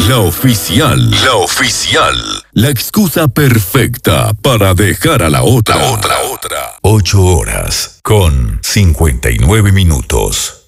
La oficial. La oficial. La excusa perfecta para dejar a la otra. 8 horas con 59 minutos.